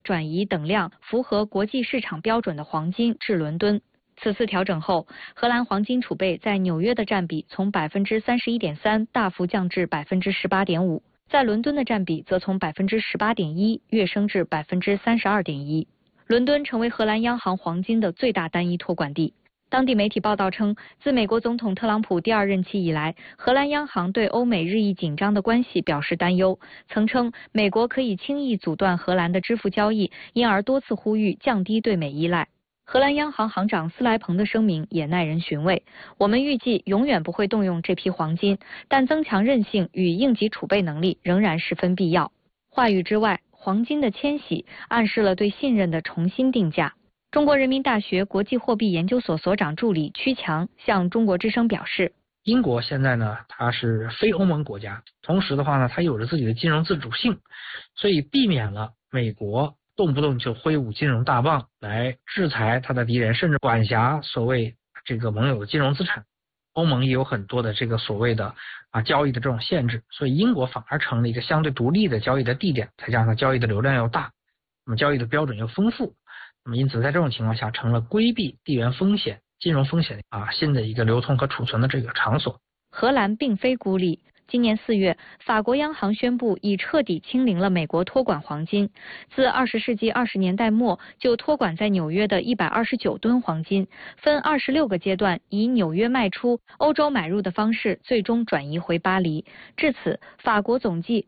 转移等量符合国际市场标准的黄金至伦敦。此次调整后，荷兰黄金储备在纽约的占比从31.3%大幅降至18.5%，在伦敦的占比则从18.1%跃升至32.1%。伦敦成为荷兰央行黄金的最大单一托管地。当地媒体报道称，自美国总统特朗普第二任期以来，荷兰央行对欧美日益紧张的关系表示担忧，曾称美国可以轻易阻断荷兰的支付交易，因而多次呼吁降低对美依赖。荷兰央行行长斯莱彭的声明也耐人寻味，我们预计永远不会动用这批黄金，但增强韧性与应急储备能力仍然十分必要。话语之外，黄金的迁徙暗示了对信任的重新定价。中国人民大学国际货币研究所所长助理曲强向中国之声表示， 英国现在呢，它是非欧盟国家，同时的话呢，它有着自己的金融自主性，所以避免了美国动不动就挥舞金融大棒来制裁它的敌人，甚至管辖所谓这个盟友的金融资产。欧盟也有很多的这个所谓的交易的这种限制，所以英国反而成了一个相对独立的交易的地点，再加上交易的流量又大，那么交易的标准又丰富，那么因此在这种情况下成了规避地缘风险、金融风险新的一个流通和储存的这个场所。 荷兰并非孤立。今年4月，法国央行宣布已彻底清零了美国托管黄金。自20世纪20年代末就托管在纽约的129吨黄金，分26个阶段以纽约卖出、欧洲买入的方式，最终转移回巴黎。至此，法国总计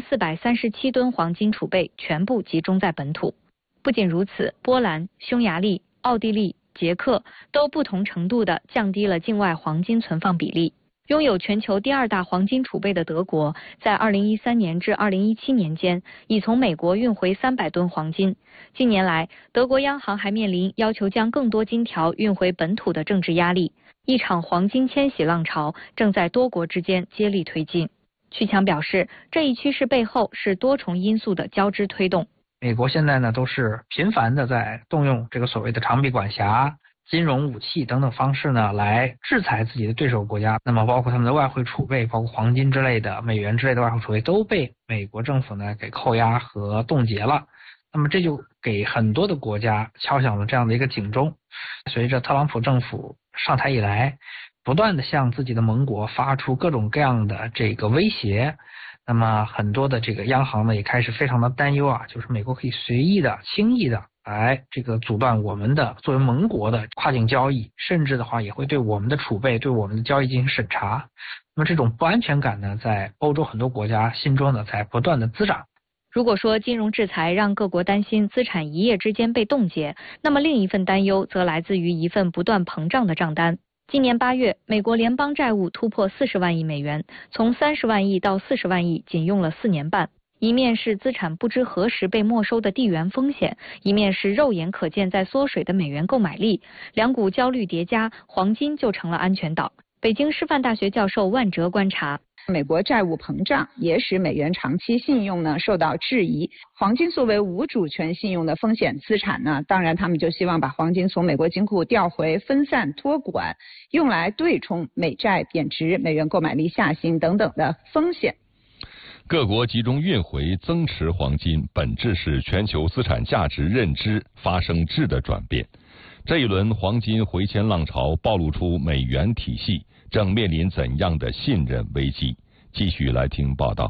2437吨黄金储备全部集中在本土。不仅如此，波兰、匈牙利、奥地利、捷克都不同程度地降低了境外黄金存放比例。拥有全球第2大黄金储备的德国，在2013年至2017年间，已从美国运回300吨黄金。近年来，德国央行还面临要求将更多金条运回本土的政治压力。一场黄金迁徙浪潮正在多国之间接力推进。曲强表示，这一趋势背后是多重因素的交织推动。 美国现在呢，都是频繁的在动用这个所谓的长臂管辖、金融武器等等方式呢，来制裁自己的对手国家。那么包括他们的外汇储备，包括黄金之类的、美元之类的外汇储备，都被美国政府呢给扣押和冻结了。那么这就给很多的国家敲响了这样的一个警钟。随着特朗普政府上台以来，不断的向自己的盟国发出各种各样的这个威胁，那么很多的这个央行呢也开始非常的担忧就是美国可以随意的、轻易的来这个阻断我们的作为盟国的跨境交易，甚至的话也会对我们的储备、对我们的交易进行审查。那么这种不安全感呢，在欧洲很多国家心中呢在不断的滋长。 如果说金融制裁让各国担心资产一夜之间被冻结，那么另一份担忧则来自于一份不断膨胀的账单。今年8月，美国联邦债务突破40万亿美元，从30万亿到40万亿仅用了4年半。一面是资产不知何时被没收的地缘风险，一面是肉眼可见在缩水的美元购买力，两股焦虑叠加，黄金就成了安全岛。北京师范大学教授万哲观察， 美国债务膨胀也使美元长期信用呢受到质疑。黄金作为无主权信用的风险资产呢，当然他们就希望把黄金从美国金库调回分散托管，用来对冲美债贬值、美元购买力下行等等的风险。 各国集中运回增持黄金，本质是全球资产价值认知发生质的转变。这一轮黄金回迁浪潮暴露出美元体系正面临怎样的信任危机？继续来听报道。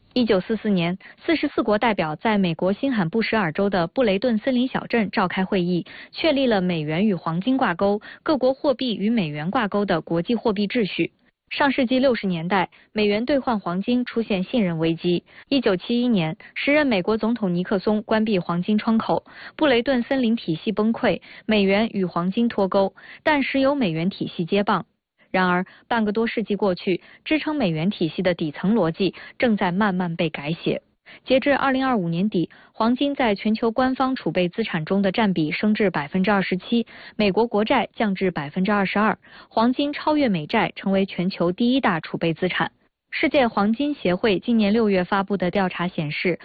1944年，44国代表在美国新罕布什尔州的布雷顿森林小镇召开会议，确立了美元与黄金挂钩、各国货币与美元挂钩的国际货币秩序。上世纪60年代，美元兑换黄金出现信任危机。1971年，时任美国总统尼克松关闭黄金窗口，布雷顿森林体系崩溃，美元与黄金脱钩，但时有美元体系接棒。然而，半个多世纪过去，支撑美元体系的底层逻辑正在慢慢被改写。截至2025年底，黄金在全球官方储备资产中的占比升至27%，美国国债降至22%，黄金超越美债，成为全球第1大储备资产。世界黄金协会今年6月发布的调查显示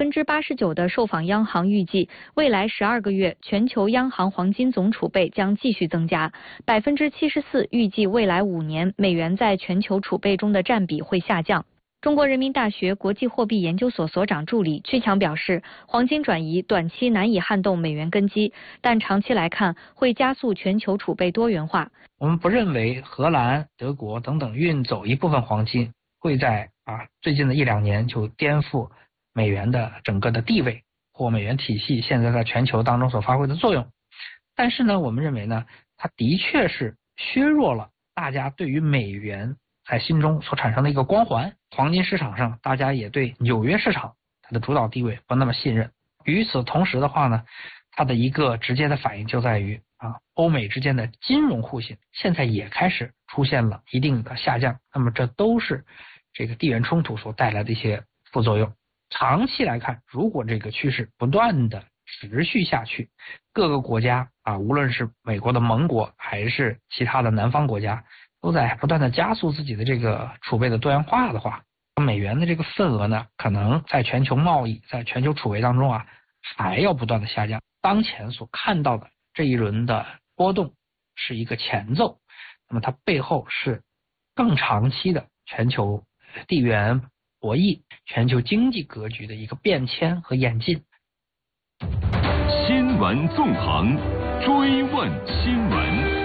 ，89%的受访央行预计未来12个月全球央行黄金总储备将继续增加，74%预计未来5年美元在全球储备中的占比会下降。 中国人民大学国际货币研究所所长助理屈强表示，黄金转移短期难以撼动美元根基，但长期来看会加速全球储备多元化。 我们不认为荷兰、德国等等运走一部分黄金会在最近的1-2年就颠覆美元的整个的地位或美元体系现在在全球当中所发挥的作用。但是呢，我们认为呢，它的确是削弱了大家对于美元在心中所产生的一个光环。黄金市场上大家也对纽约市场它的主导地位不那么信任。与此同时的话呢，它的一个直接的反应就在于欧美之间的金融互信现在也开始出现了一定的下降。那么这都是这个地缘冲突所带来的一些副作用。长期来看，如果这个趋势不断的持续下去，各个国家无论是美国的盟国还是其他的南方国家都在不断的加速自己的这个储备的多元化的话，美元的这个份额呢，可能在全球贸易在全球储备当中还要不断的下降。当前所看到的这一轮的波动是一个前奏，那么它背后是更长期的全球地缘博弈、全球经济格局的一个变迁和演进。 新闻纵横，追问新闻。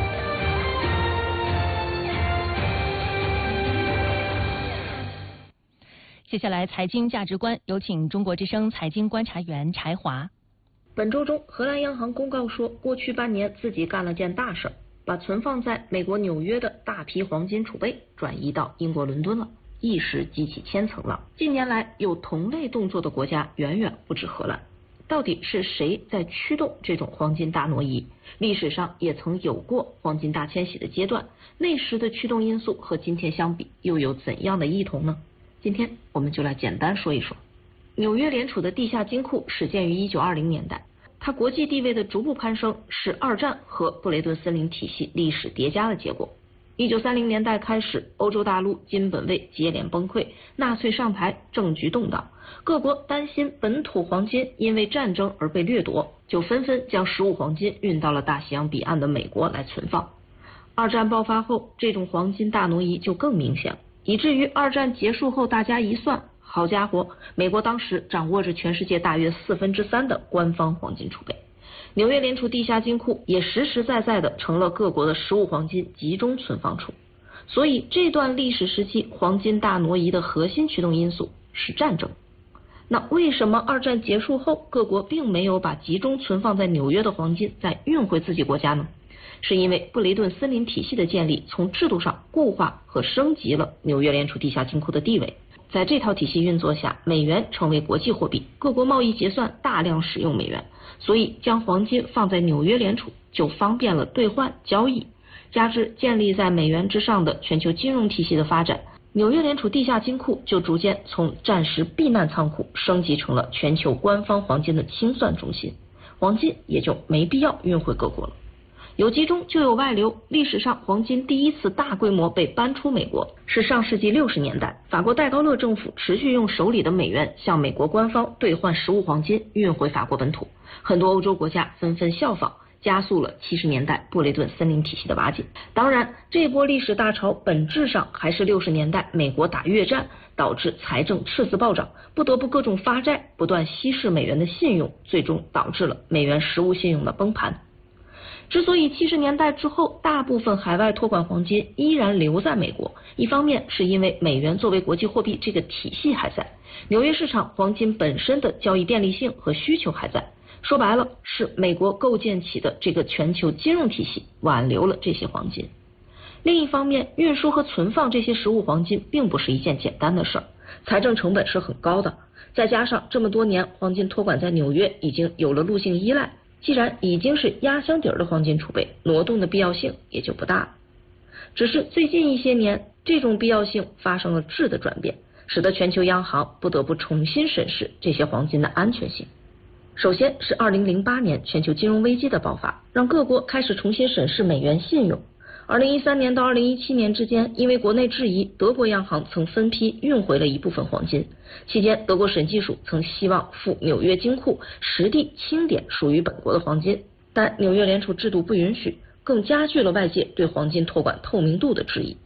接下来财经价值观，有请中国之声财经观察员柴华。 本周中，荷兰央行公告说，过去半年自己干了件大事，把存放在美国纽约的大批黄金储备转移到英国伦敦了，一时激起千层浪。近年来有同类动作的国家远远不止荷兰，到底是谁在驱动这种黄金大挪移？历史上也曾有过黄金大迁徙的阶段，那时的驱动因素和今天相比又有怎样的异同呢？今天我们就来简单说一说。纽约联储的地下金库始建于1920年代，它国际地位的逐步攀升是二战和布雷顿森林体系历史叠加的结果。1930年代开始，欧洲大陆金本位接连崩溃，纳粹上台，政局动荡，各国担心本土黄金因为战争而被掠夺，就纷纷将实物黄金运到了大西洋彼岸的美国来存放。二战爆发后，这种黄金大挪移就更明显了，以至于二战结束后大家一算，好家伙，美国当时掌握着全世界大约3/4的官方黄金储备。纽约联储地下金库也实实在在的成了各国的实物黄金集中存放处。所以这段历史时期黄金大挪移的核心驱动因素是战争。那为什么二战结束后各国并没有把集中存放在纽约的黄金再运回自己国家呢？是因为布雷顿森林体系的建立从制度上固化和升级了纽约联储地下金库的地位。在这套体系运作下，美元成为国际货币，各国贸易结算大量使用美元，所以将黄金放在纽约联储就方便了兑换交易。加之建立在美元之上的全球金融体系的发展，纽约联储地下金库就逐渐从暂时避难仓库升级成了全球官方黄金的清算中心，黄金也就没必要运回各国了。有集中就有外流，历史上黄金第一次大规模被搬出美国是上世纪60年代，法国戴高乐政府持续用手里的美元向美国官方兑换实物黄金运回法国本土，很多欧洲国家纷纷效仿，加速了70年代布雷顿森林体系的瓦解。当然，这波历史大潮本质上还是60年代美国打越战导致财政赤字暴涨，不得不各种发债，不断稀释美元的信用，最终导致了美元实物信用的崩盘。之所以70年代之后大部分海外托管黄金依然留在美国，一方面是因为美元作为国际货币这个体系还在，纽约市场黄金本身的交易便利性和需求还在，说白了是美国构建起的这个全球金融体系挽留了这些黄金。另一方面，运输和存放这些实物黄金并不是一件简单的事儿，财政成本是很高的，再加上这么多年黄金托管在纽约已经有了路性依赖，既然已经是压箱底儿的黄金储备，挪动的必要性也就不大了。只是最近一些年，这种必要性发生了质的转变，使得全球央行不得不重新审视这些黄金的安全性。首先是2008年全球金融危机的爆发，让各国开始重新审视美元信用。2013年到2017年之间，因为国内质疑，德国央行曾分批运回了一部分黄金。期间，德国审计署曾希望赴纽约金库实地清点属于本国的黄金，但纽约联储制度不允许，更加剧了外界对黄金托管透明度的质疑。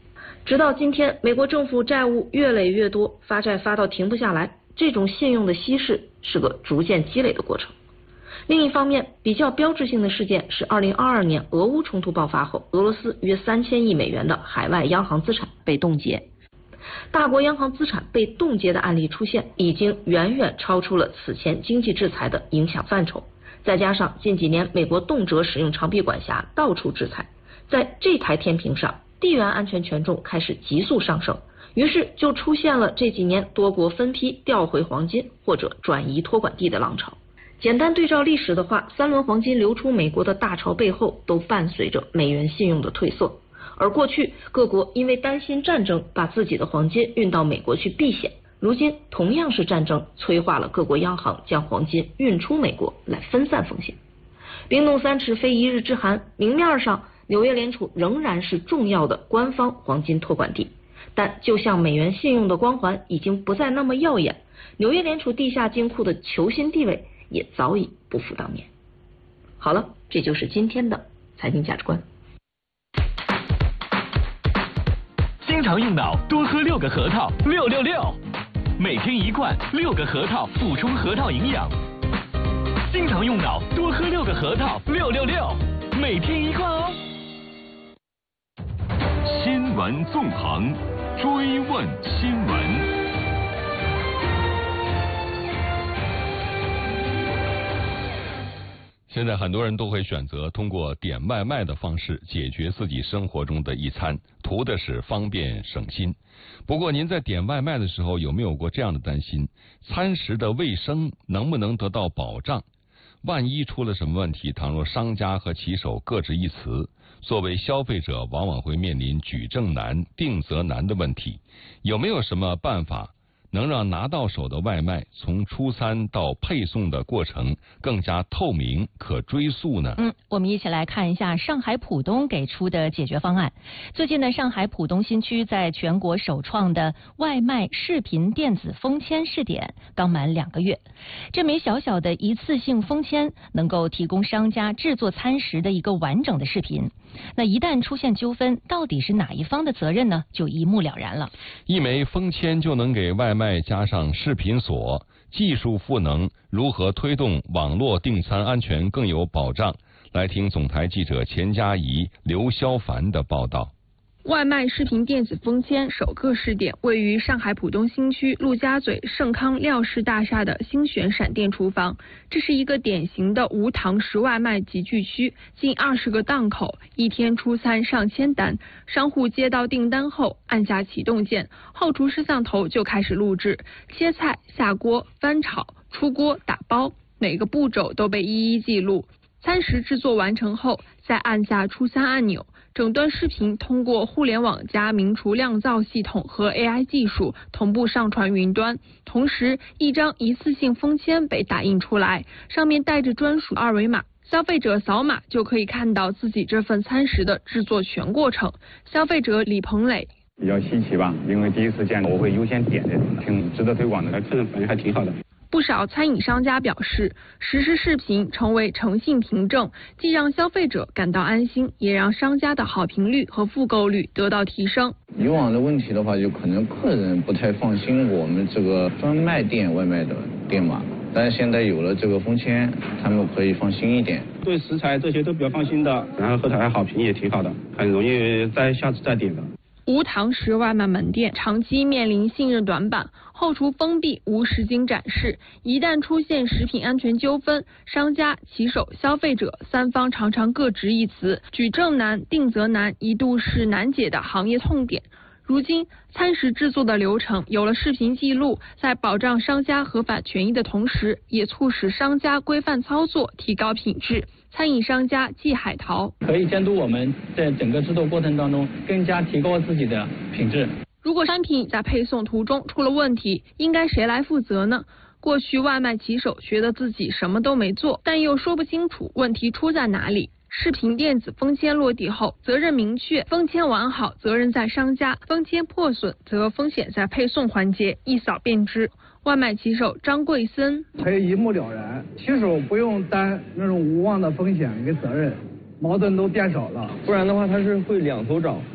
直到今天，美国政府债务越累越多，发债发到停不下来，这种信用的稀释是个逐渐积累的过程。另一方面，比较标志性的事件是2022年俄乌冲突爆发后，俄罗斯约3000亿美元的海外央行资产被冻结。大国央行资产被冻结的案例出现，已经远远超出了此前经济制裁的影响范畴。再加上近几年美国动辄使用长臂管辖，到处制裁，在这台天平上，地缘安全权重开始急速上升，于是就出现了这几年多国分批调回黄金或者转移托管地的浪潮。简单对照历史的话，3轮黄金流出美国的大潮背后都伴随着美元信用的褪色。而过去各国因为担心战争，把自己的黄金运到美国去避险，如今同样是战争催化了各国央行将黄金运出美国来分散风险。冰冻3尺非一日之寒，明面上纽约联储仍然是重要的官方黄金托管地，但就像美元信用的光环已经不再那么耀眼，纽约联储地下金库的球星地位也早已不复当年。好了，这就是今天的财经价值观。 经常用脑，多喝6个核桃，666，每天1罐，6个核桃补充核桃营养。经常用脑，多喝6个核桃，666，每天1罐哦。新闻纵横，追问新闻。 现在很多人都会选择通过点外卖的方式解决自己生活中的一餐，图的是方便省心。不过您在点外卖的时候有没有过这样的担心？餐食的卫生能不能得到保障？万一出了什么问题，倘若商家和骑手各执一词，作为消费者往往会面临举证难、定责难的问题。有没有什么办法能让拿到手的外卖从出餐到配送的过程更加透明、可追溯呢？ 我们一起来看一下上海浦东给出的解决方案。最近呢，上海浦东新区在全国首创的外卖视频电子封签试点刚满2个月。这枚小小的一次性封签能够提供商家制作餐食的一个完整的视频。那一旦出现纠纷，到底是哪一方的责任呢？就一目了然了。 一枚封签就能给外卖加上视频锁，技术赋能如何推动网络订餐安全更有保障？来听总台记者钱佳怡、刘肖凡的报道。 外卖视频电子封签首个试点位于上海浦东新区陆家嘴盛康廖氏大厦的星璇闪电厨房。这是一个典型的无堂食外卖集聚区，近20个档口，一天出餐上千单。商户接到订单后，按下启动键，后厨摄像头就开始录制，切菜、下锅、翻炒、出锅、打包，每个步骤都被一一记录。餐食制作完成后，再按下出餐按钮。整段视频通过互联网加名厨酿造系统和 AI 技术同步上传云端，同时一张一次性封签被打印出来，上面带着专属二维码，消费者扫码就可以看到自己这份餐食的制作全过程。消费者李鹏磊比较稀奇吧，因为第一次见，我会优先点这种的，挺值得推广的，看着反正还挺好的。 不少餐饮商家表示，实时视频成为诚信凭证，既让消费者感到安心，也让商家的好评率和复购率得到提升。 以往的问题的话，就可能客人不太放心我们这个专卖店外卖的店嘛，但是现在有了这个封签，他们可以放心一点。 对食材这些都比较放心的，然后后台好评也挺好的，很容易下次再点的。 无堂食外卖门店长期面临信任短板，后厨封闭，无实景展示，一旦出现食品安全纠纷，商家、骑手、消费者三方常常各执一词，举证难、定责难，一度是难解的行业痛点。如今，餐食制作的流程有了视频记录，在保障商家合法权益的同时，也促使商家规范操作，提高品质。餐饮商家季海淘可以监督我们在整个制作过程当中更加提高自己的品质。 如果商品在配送途中出了问题，应该谁来负责呢？过去外卖骑手觉得自己什么都没做，但又说不清楚问题出在哪里。视频电子封签落地后，责任明确，封签完好责任在商家，封签破损则风险在配送环节，一扫便知。外卖骑手张贵森可以一目了然，骑手不用担那种无望的风险跟责任，矛盾都变少了， 不然的话他是会两头找。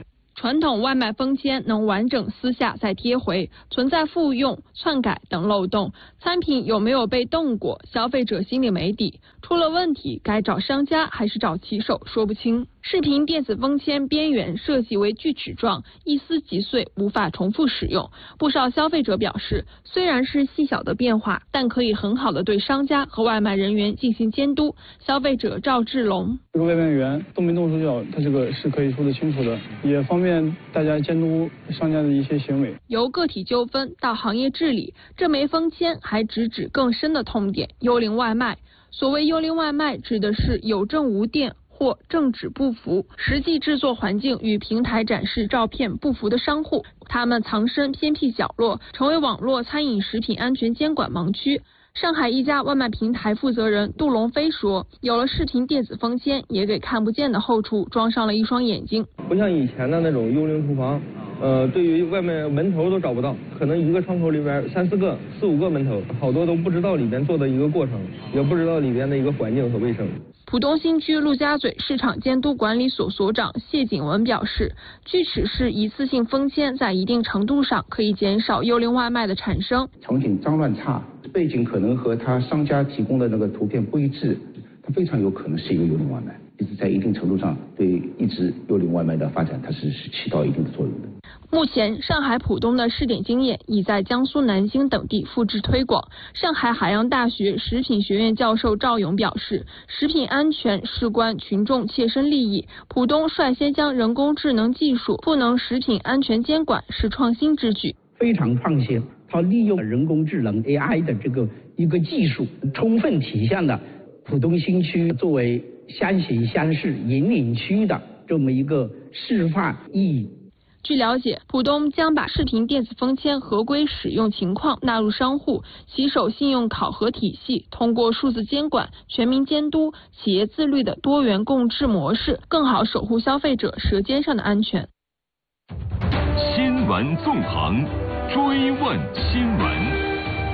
传统外卖封签能完整撕下再贴回，存在复用、篡改等漏洞。餐品有没有被动过，消费者心里没底。出了问题，该找商家还是找骑手，说不清。视频电子封签边缘设计为锯齿状，一撕即碎，无法重复使用。不少消费者表示，虽然是细小的变化，但可以很好的对商家和外卖人员进行监督。消费者赵志龙： 这个外卖员动没动手脚，他这个是可以说得清楚的，也方便大家监督商家的一些行为。 由个体纠纷到行业治理，这枚封签还直指更深的痛点——幽灵外卖。所谓幽灵外卖，指的是有证无店或证纸不符，实际制作环境与平台展示照片不符的商户，他们藏身偏僻角落，成为网络餐饮食品安全监管盲区。上海一家外卖平台负责人杜龙飞说，有了视频电子封签，也给看不见的后厨装上了一双眼睛。 不像以前的那种幽灵厨房，对于外卖门头都找不到，可能一个窗口里边3、4个、4、5个门头，好多都不知道里边做的一个过程，也不知道里边的一个环境和卫生。 浦东新区陆家嘴市场监督管理所所长谢景文表示，锯齿式一次性封签在一定程度上可以减少幽灵外卖的产生。 场景脏乱差，背景可能和他商家提供的那个图片不一致，它非常有可能是一个幽灵外卖。在一定程度上对一直幽灵外卖的发展，它是起到一定的作用的。 目前，上海浦东的试点经验已在江苏南京等地复制推广。上海海洋大学食品学院教授赵勇表示，食品安全事关群众切身利益。浦东率先将人工智能技术赋能食品安全监管，是创新之举。 非常创新，它利用人工智能 AI 的这个一个技术，充分体现了浦东新区作为相形相视引领区的这么一个示范意义。 据了解，浦东将把视频电子封签合规使用情况纳入商户骑手信用考核体系，通过数字监管、全民监督、企业自律的多元共治模式，更好守护消费者舌尖上的安全。 新闻纵横，追问新闻。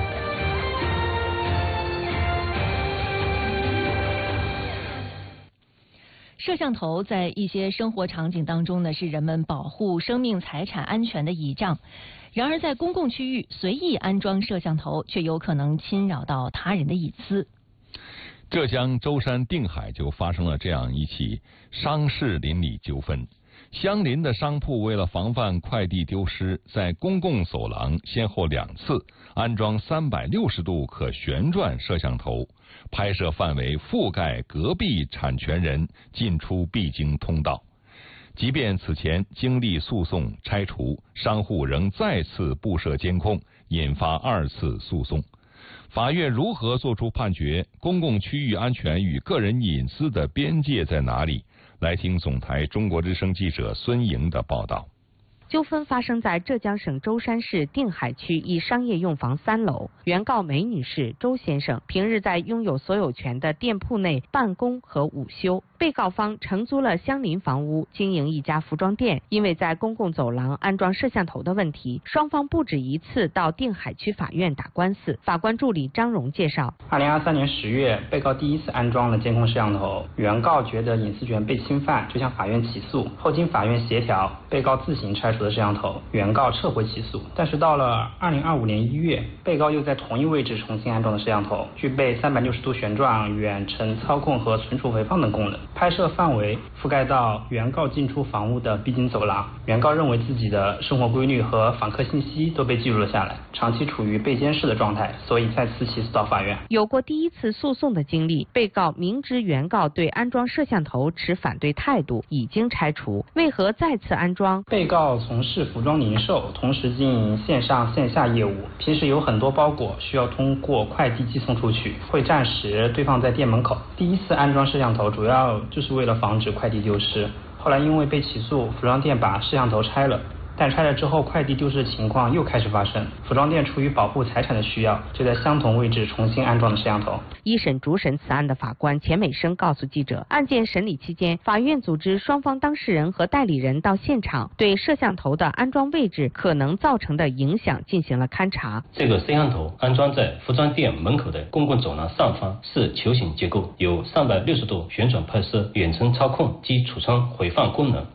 摄像头在一些生活场景当中呢，是人们保护生命财产安全的倚仗。然而，在公共区域随意安装摄像头，却有可能侵扰到他人的隐私。 浙江舟山定海就发生了这样一起商事邻里纠纷。相邻的商铺为了防范快递丢失，在公共走廊先后2次安装360度可旋转摄像头，拍摄范围覆盖隔壁产权人进出必经通道。即便此前经历诉讼拆除，商户仍再次布设监控，引发2次诉讼。法院如何作出判决？公共区域安全与个人隐私的边界在哪里？来听总台中国之声记者孙莹的报道。 纠纷发生在浙江省舟山市定海区一商业用房3楼。原告梅女士、周先生平日在拥有所有权的店铺内办公和午休。被告方承租了相邻房屋，经营一家服装店。因为在公共走廊安装摄像头的问题，双方不止一次到定海区法院打官司。法官助理张荣介绍 ，2023年10月，被告第1次安装了监控摄像头，原告觉得隐私权被侵犯，就向法院起诉。后经法院协调，被告自行拆除的摄像头，原告撤回起诉。但是到了2025年1月，被告又在同一位置重新安装了摄像头，具备360度旋转、远程操控和存储回放等功能。拍摄范围覆盖到原告进出房屋的必经走廊。原告认为自己的生活规律和访客信息都被记录了下来，长期处于被监视的状态，所以再次起诉到法院。 有过第1次诉讼的经历，被告明知原告对安装摄像头持反对态度，已经拆除，为何再次安装？ 被告从事服装零售，同时经营线上线下业务，平时有很多包裹需要通过快递寄送出去，会暂时堆放在店门口。第1次安装摄像头主要就是为了防止快递丢失，后来因为被起诉，服装店把摄像头拆了，但拆了之后快递丢失的情况又开始发生，服装店出于保护财产的需要，就在相同位置重新安装了摄像头。 一审主审此案的法官钱美生告诉记者，案件审理期间，法院组织双方当事人和代理人到现场，对摄像头的安装位置可能造成的影响进行了勘查。 这个摄像头安装在服装店门口的公共走廊上方，是球形结构，有360度旋转拍摄、远程操控及储存回放功能。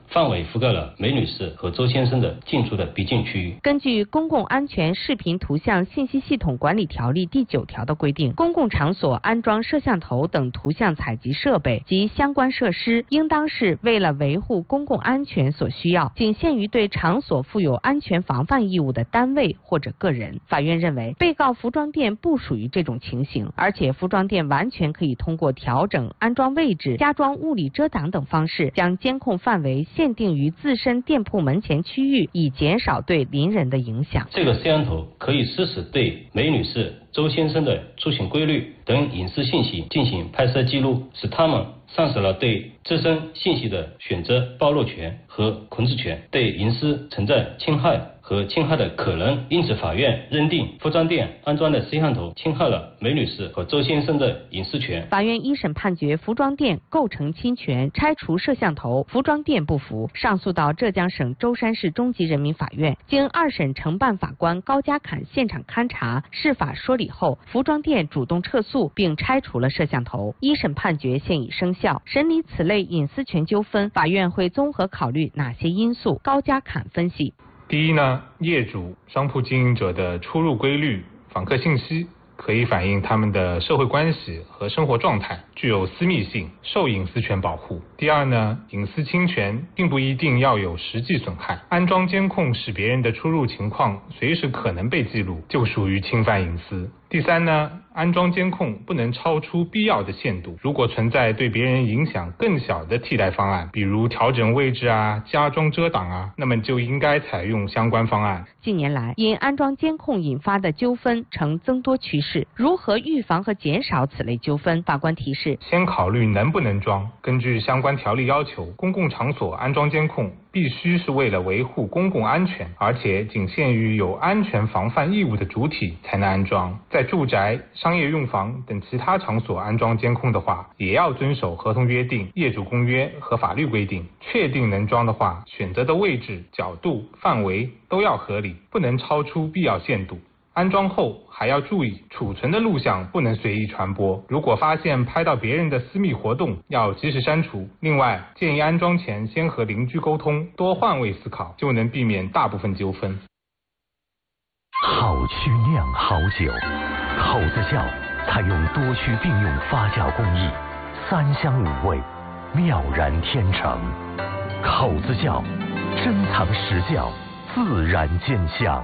范围覆盖了梅女士和周先生的进出的必经区域。 根据《公共安全视频图像信息系统管理条例》第9条的规定，公共场所安装摄像头等图像采集设备及相关设施，应当是为了维护公共安全所需要，仅限于对场所负有安全防范义务的单位或者个人。法院认为，被告服装店不属于这种情形，而且服装店完全可以通过调整安装位置、加装物理遮挡等方式，将监控范围限定于自身店铺门前区域，以减少对邻人的影响。 这个摄像头可以实时对梅女士、周先生的出行规律等隐私信息进行拍摄记录，使他们丧失了对自身信息的选择暴露权和控制权，对隐私存在侵害和侵害的可能。因此，法院认定服装店安装的摄像头侵害了梅女士和周先生的隐私权。 法院一审判决服装店构成侵权，拆除摄像头，服装店不服，上诉到浙江省舟山市中级人民法院。经二审承办法官高家侃现场勘查、释法说理后，服装店主动撤诉并拆除了摄像头。一审判决现已生效。审理此类隐私权纠纷，法院会综合考虑哪些因素？高家侃分析。 第一呢，业主、商铺经营者的出入规律、访客信息可以反映他们的社会关系和生活状态，具有私密性，受隐私权保护。第二呢，隐私侵权并不一定要有实际损害，安装监控使别人的出入情况随时可能被记录，就属于侵犯隐私。第三呢，安装监控不能超出必要的限度，如果存在对别人影响更小的替代方案，比如调整位置啊、加装遮挡啊，那么就应该采用相关方案。 近年来，因安装监控引发的纠纷呈增多趋势，如何预防和减少此类纠纷？法官提示： 先考虑能不能装。根据相关条例要求，公共场所安装监控必须是为了维护公共安全，而且仅限于有安全防范义务的主体才能安装。在住宅、商业用房等其他场所安装监控的话，也要遵守合同约定、业主公约和法律规定。确定能装的话，选择的位置、角度、范围都要合理，不能超出必要限度。安装后还要注意，储存的录像不能随意传播，如果发现拍到别人的私密活动，要及时删除。另外，建议安装前先和邻居沟通，多换位思考，就能避免大部分纠纷。 好曲酿好酒，口子窖采用多曲并用发酵工艺，3香5味，妙然天成。口子窖珍藏实窖，自然见香。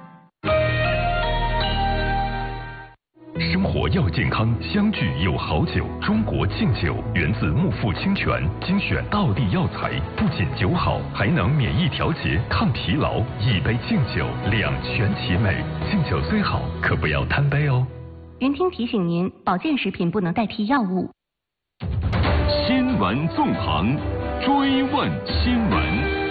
生活要健康，相聚有好酒。中国敬酒源自木富清泉，精选道地药材，不仅酒好，还能免疫调节、抗疲劳。一杯敬酒，两全其美。敬酒虽好，可不要贪杯哦。 云听提醒您，保健食品不能代替药物。 新闻纵横，追问新闻。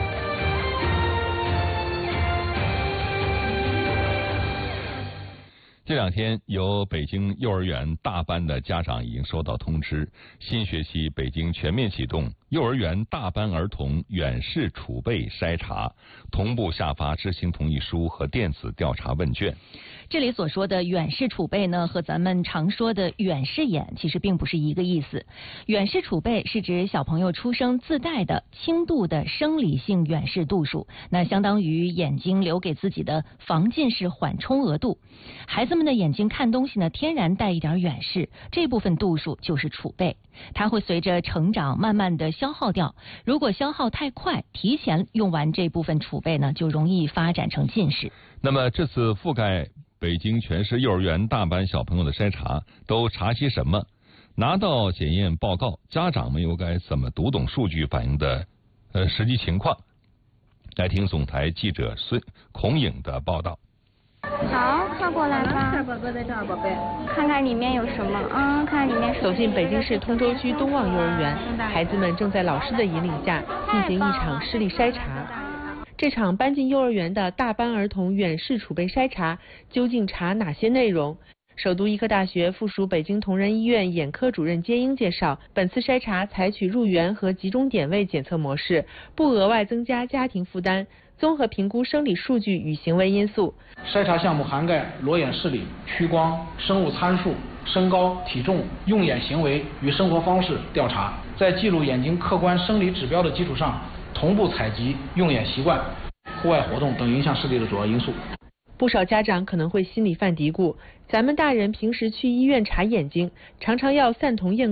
这两天，有北京幼儿园大班的家长已经收到通知，新学期北京全面启动幼儿园大班儿童远视储备筛查，同步下发知情同意书和电子调查问卷。 这里所说的远视储备呢，和咱们常说的远视眼其实并不是一个意思。远视储备是指小朋友出生自带的轻度的生理性远视度数，那相当于眼睛留给自己的防近视缓冲额度。孩子们的眼睛看东西呢，天然带一点远视，这部分度数就是储备，它会随着成长慢慢的消耗掉。如果消耗太快，提前用完这部分储备呢，就容易发展成近视。 那么这次覆盖北京全市幼儿园大班小朋友的筛查都查些什么？拿到检验报告，家长们又该怎么读懂数据反映的实际情况？来听总台记者孔颖的报道。 好，快过来吧。小宝贝在这儿，宝贝。看看里面有什么啊？看看里面。 走进北京市通州区东望幼儿园，孩子们正在老师的引领下进行一场视力筛查。这场搬进幼儿园的大班儿童远视储备筛查究竟查哪些内容？首都医科大学附属北京同仁医院眼科主任接英介绍，本次筛查采取入园和集中点位检测模式，不额外增加家庭负担，综合评估生理数据与行为因素。 筛查项目涵盖裸眼视力、屈光、生物参数、身高、体重、用眼行为与生活方式调查，在记录眼睛客观生理指标的基础上， 同步采集、用眼习惯、户外活动等影响视力的主要因素。 不少家长可能会心里犯嘀咕，咱们大人平时去医院查眼睛，常常要散瞳验